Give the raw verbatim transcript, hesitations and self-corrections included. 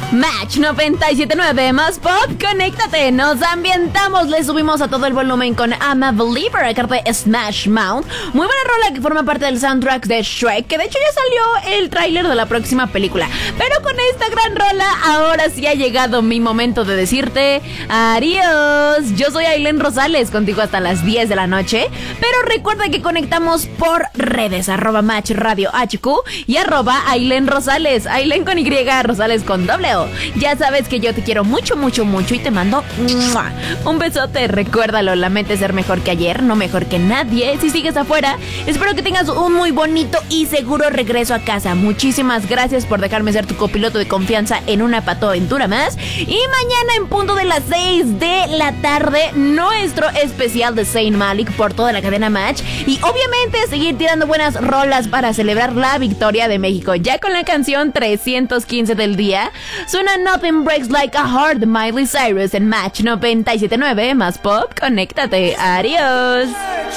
Match noventa y siete punto nueve más pop, conéctate, nos ambientamos, le subimos a todo el volumen con I'm a Believer, a carta de Smash Mouth. Muy buena rola que forma parte del soundtrack de Shrek, que de hecho ya salió el tráiler de la próxima película. Pero con esta gran rola, ahora sí ha llegado mi momento de decirte adiós. Yo soy Ailén Rosales, contigo hasta las diez de la noche. Pero recuerda que conectamos por redes, arroba Match Radio H Q y arroba Ailén Rosales, Ailén con Y, Rosales con doble O. Ya sabes que yo te quiero mucho, mucho, mucho y te mando ¡mua! Un besote. Recuérdalo, la mente es ser mejor que ayer, no mejor que nadie. Si sigues afuera, espero que tengas un muy bonito y seguro regreso a casa. Muchísimas gracias por dejarme ser tu copiloto de confianza en una patoaventura más. Y mañana en punto de las seis de la tarde, nuestro especial de Zayn Malik por toda la cadena Match. Y obviamente seguir tirando buenas rolas para celebrar la victoria de México. Ya con la canción trescientos quince del día, suena Nothing Breaks Like a Heart de Miley Cyrus en Match noventa y siete punto nueve más pop, conéctate, adiós.